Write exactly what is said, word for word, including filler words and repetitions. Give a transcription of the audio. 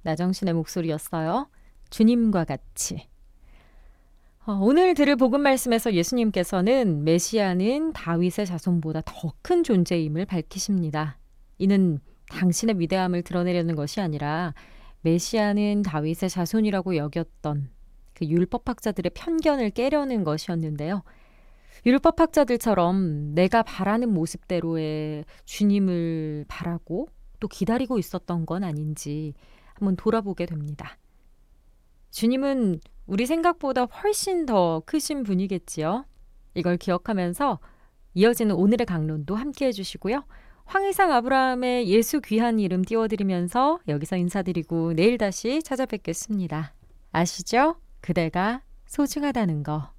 나정신의 목소리였어요. 주님과 같이. 어, 오늘 들을 복음 말씀에서 예수님께서는 메시아는 다윗의 자손보다 더 큰 존재임을 밝히십니다. 이는 당신의 위대함을 드러내려는 것이 아니라 메시아는 다윗의 자손이라고 여겼던 그 율법학자들의 편견을 깨려는 것이었는데요. 율법학자들처럼 내가 바라는 모습대로의 주님을 바라고 또 기다리고 있었던 건 아닌지 한번 돌아보게 됩니다. 주님은 우리 생각보다 훨씬 더 크신 분이겠지요. 이걸 기억하면서 이어지는 오늘의 강론도 함께 해주시고요. 황희상 아브라함의 예수 귀한 이름 띄워드리면서 여기서 인사드리고 내일 다시 찾아뵙겠습니다. 아시죠? 그대가 소중하다는 거.